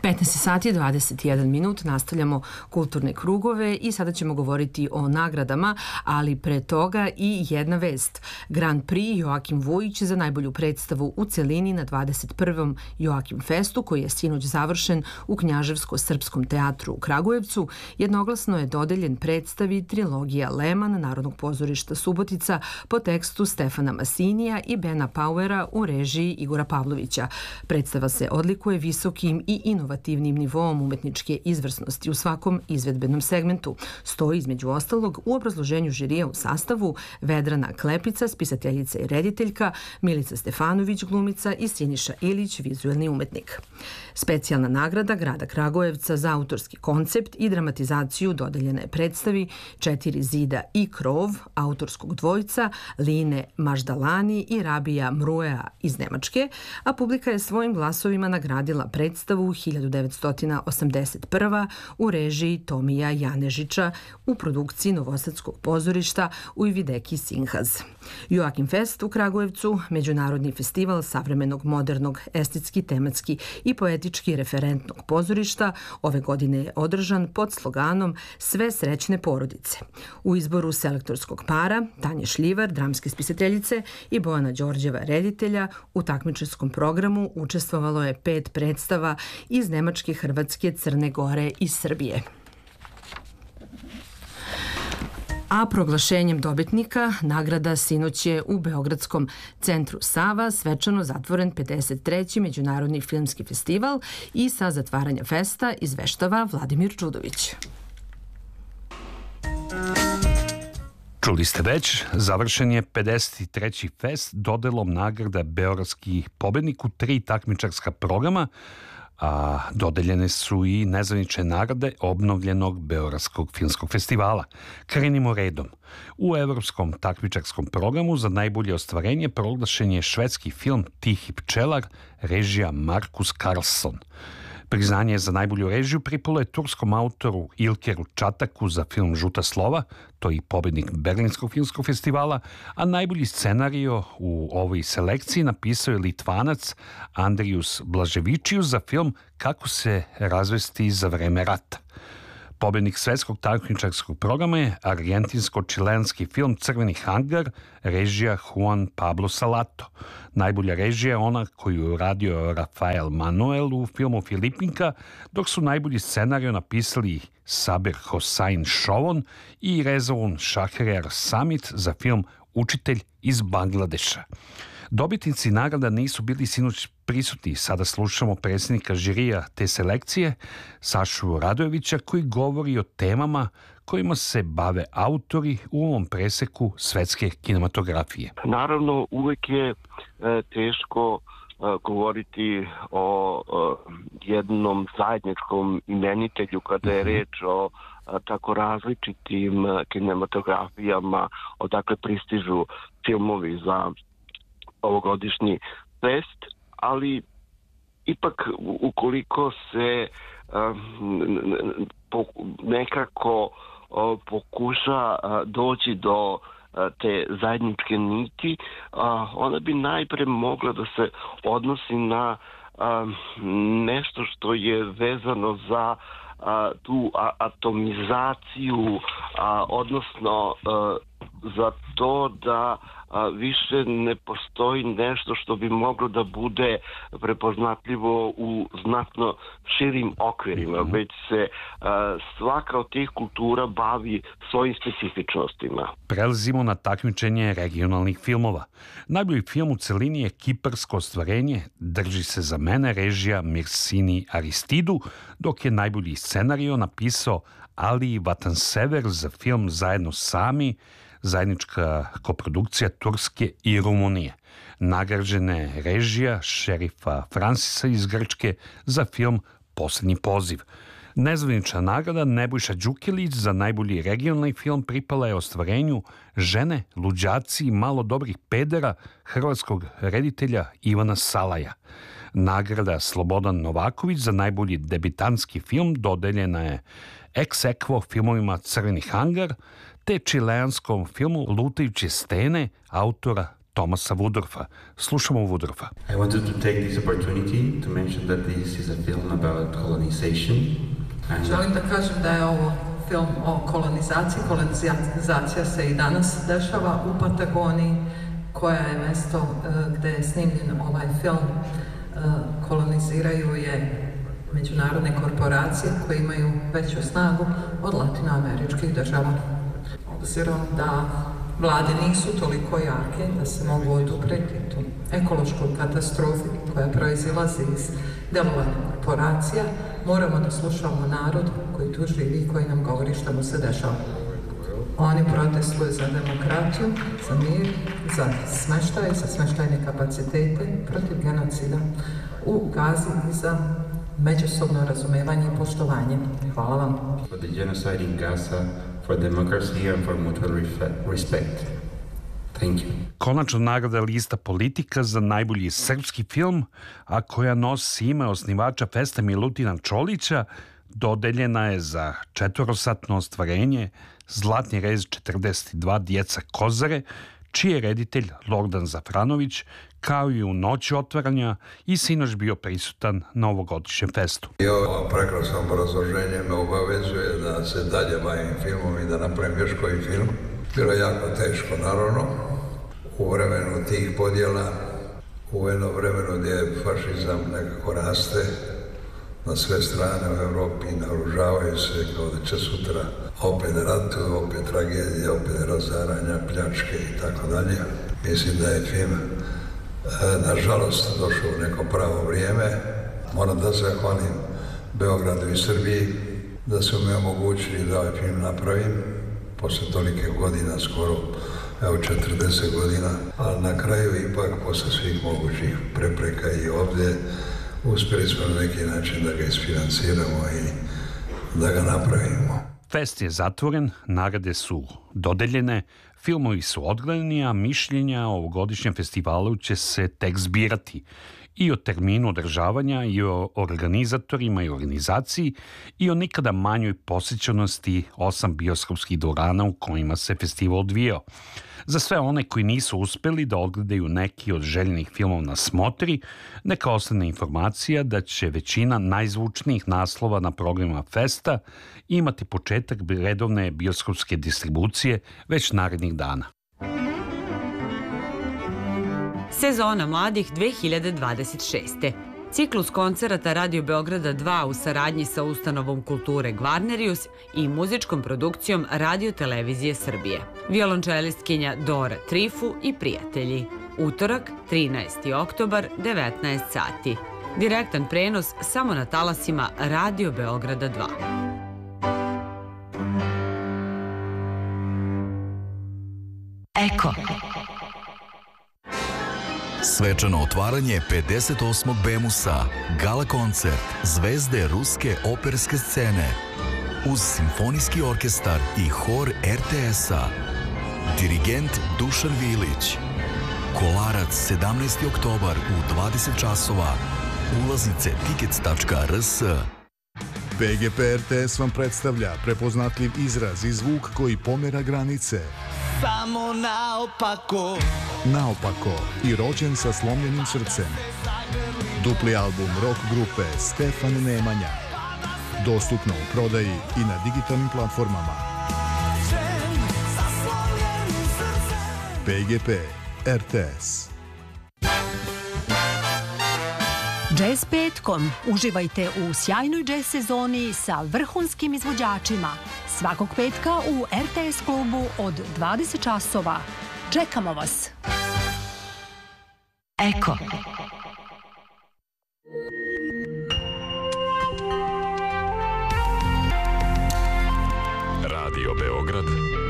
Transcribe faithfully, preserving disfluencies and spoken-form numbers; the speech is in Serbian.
petnaest sati, dvadeset jedan minut, nastavljamo kulturne krugove i sada ćemo govoriti o nagradama, ali pre toga i jedna vest. Grand Prix Joakim Vujić za najbolju predstavu u celini na dvadeset prvom Joakim Festu, koji je sinoć završen u Knjaževsko-srpskom teatru u Kragujevcu, jednoglasno je dodeljen predstavi Trilogija Leman Narodnog pozorišta Subotica po tekstu Stefana Masinija i Bena Pauera u režiji Igora Pavlovića. Predstava se odlikuje visokim i inovativnim nivoom umetničke izvrsnosti u svakom izvedbenom segmentu. Stoji između ostalog u obrazloženju žirija u sastavu Vedrana Klepica, spisateljica i rediteljka, Milica Stefanović, glumica i Siniša Ilić, vizuelni umetnik. Specijalna nagrada grada Kragujevca za autorski koncept i dramatizaciju dodeljena je predstavi Četiri zida i krov autorskog dvojca Line Maždalani i Rabija Mruea iz Nemačke, a publika je svojim glasovima nagradila predstavu hiljadu devetsto osamdeset prva u režiji Tomija Janežića u produkciji Novosadskog pozorišta Ujvideki Sinhaz. Joakim Fest u Kragujevcu, međunarodni festival savremenog, modernog, estetski, tematski i poetički referentnog pozorišta, ove godine je održan pod sloganom Sve srećne porodice. U izboru selektorskog para Tanje Šljivar, dramske spisateljice, i Bojana Đorđeva, reditelja, u takmičarskom programu učestvovalo je pet predstava iz Nemačke, Hrvatske, Crne Gore i Srbije. A proglašenjem dobitnika nagrada sinoć je u Beogradskom centru Sava svečano zatvoren pedeset treći Međunarodni filmski festival i sa zatvaranja festa izveštava Vladimir Čudović. Čuli ste već, završen je pedeset treći fest dodelom nagrada Beogradski pobednik u tri takmičarska programa, a dodeljene su i nezvanične nagrade obnovljenog Beogradskog filmskog festivala. Krenimo redom. U evropskom takmičarskom programu za najbolje ostvarenje proglašen je švedski film Tihi pčelar, režija Markus Karlsson. Priznanje za najbolju režiju pripalo je turskom autoru Ilkeru Čataku za film Žuta slova, to je i pobednik Berlinskog filmskog festivala, a najbolji scenario u ovoj selekciji napisao je Litvanac Andrijus Blaževičius za film Kako se razvesti za vreme rata. Pobednik svetskog takmičarskog programa je argentinsko-čilenski film Crveni hangar, režija Juan Pablo Salato. Najbolja režija je ona koju je uradio Rafael Manuel u filmu Filipinka, dok su najbolji scenario napisali Saber Hossain Šovon i Rezaun Šahriar Samit za film Učitelj iz Bangladeša. Dobitnici nagrada nisu bili sinoć prisutni. Sada slušamo predsjednika žirija te selekcije, Sašu Radojevića, koji govori o temama kojima se bave autori u ovom preseku svetske kinematografije. Naravno, uvek je e, teško e, govoriti o e, jednom zajedničkom imenitelju kada je reč o a, tako različitim kinematografijama, odakle pristižu filmovi za ovogodišnji fest, ali ipak ukoliko se nekako pokuša doći do te zajedničke niti, ona bi najpre mogla da se odnosi na nešto što je vezano za tu atomizaciju, odnosno za to da a, više ne postoji nešto što bi moglo da bude prepoznatljivo u znatno širim okvirima, mm-hmm. već se a, svaka od tih kultura bavi svojim specifičnostima. Prelazimo na takmičenje regionalnih filmova. Najbolji film u celini je kiparsko ostvarenje Drži se za mene, režija Mirsini Aristidu, dok je najbolji scenario napisao Ali Vatansever za film Zajedno sami, zajednička koprodukcija Turske i Rumunije. Nagrađena režija šerifa Francisa iz Grčke za film Poslednji poziv. Nezvanična nagrada Nebojša Đukilić za najbolji regionalni film pripala je ostvarenju Žene, luđaci i malo dobrih pedera hrvatskog reditelja Ivana Salaja. Nagrada Slobodan Novaković za najbolji debitanski film dodeljena je ex aequo filmovima Crveni hangar te čileanskom filmu Lutajuće stene autora Thomasa Woodroffa. Slušamo Woodroffa. I wanted to take this opportunity to mention that this is a film about colonization. And želim da kažem da je ovo film o kolonizaciji. Kolonizacija se i danas dešava u Patagoniji, koja je mesto gde je snimljen ovaj film. Koloniziraju je međunarodne korporacije koje imaju veću snagu od latinoameričkih država. Obzirom da vlade nisu toliko jake da se mogu odupreti tu ekološku katastrofu koja proizilazi iz delovanja korporacija, moramo da slušamo narod koji tu živi i koji nam govori šta mu se dešava. Oni protestuju za demokratiju, za mir, za smeštaj, za smeštajne kapacitete, protiv genocida u Gazi i za međusobno razumevanje i poštovanje. Hvala vam. For the genocide in Gaza, for democracy and for mutual respect. Thank you. Konačno nagrada lista Politika za najbolji srpski film, a koja nosi ime osnivača festa Milutina Čolića, dodeljena je za četvorosatno ostvarenje Zlatni rez četrdeset dva Djeca Kozare, čiji je reditelj Lordan Zafranović, kao i u noći otvaranja i sinoć bio prisutan na ovogodišnjem festu. I ovo prekrasno obrazloženje me obavezuje da se dalje bavim filmom i da napravim još koji film. Bilo je jako teško, naravno, u vremenu tih podjela, u jedno vremenu gdje fašizam nekako raste na sve strane u Evropi, naoružavaju se kao da će sutra opet ratu, opet tragedije, opet razaranja, pljačke i tako dalje. Mislim da je film nažalost došao u neko pravo vrijeme. Moram da zahvalim Beogradu i Srbiji da su mi omogućili da ovaj film napravim posle tolike godina, skoro evo četrdeset godina, ali na kraju ipak posle svih mogućih prepreka i ovdje uspjeli smo na neki način da ga isfinanciramo i da ga napravimo. Fest je zatvoren, nagrade su dodeljene, filmovi su odgledani, a mišljenja o ovogodišnjem festivalu će se tek zbirati i o terminu održavanja, i o organizatorima i organizaciji, i o nikada manjoj posjećenosti osam bioskopskih dvorana u kojima se festival odvijao. Za sve one koji nisu uspeli da odgledaju neki od željenih filmova na smotri, neka ostane informacija da će većina najzvučnijih naslova na programima festa imati početak redovne bioskopske distribucije već narednih dana. Sezona mladih dve hiljade dvadeset šeste. Ciklus koncerata Radio Beograda dva u saradnji sa ustanovom kulture Gvarnerius i muzičkom produkcijom Radio Televizije Srbije. Violončelistkinja Dora Trifu i prijatelji. Utorak, trinaesti oktobar, devetnaest sati. Direktan prenos samo na talasima Radio Beograda dva. Eko. Svečano otvaranje pedeset osmog Bemusa, gala koncert zvezde ruske operske scene uz simfonijski orkestar i hor er te es-a. Dirigent Dušan Vilić. Kolarac sedamnaesti oktobar u dvadeset časova. Ulaznice tickets tačka er es. P G P R T S vam predstavlja prepoznatljiv izraz i zvuk koji pomera granice. Samo naopako. Naopako i rođen sa slomljenim srcem. Dupli album rock grupe Stefan Nemanja. Dostupno u prodaji i na digitalnim platformama. P G P R T S. Jazz petkom. Uživajte u sjajnoj jazz sezoni sa vrhunskim izvođačima. Svakog petka u er te es klubu od dvadeset časova. Čekamo vas. Eko. Radio Beograd